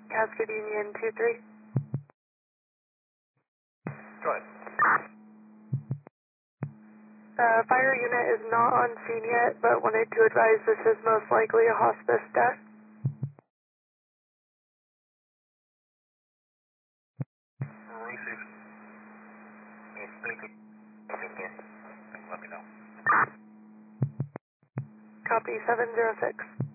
Cascade Union 2-3. Go ahead. Fire unit is not on scene yet, but wanted to advise this is most likely a hospice death. Receive it. Let me know. Copy 706.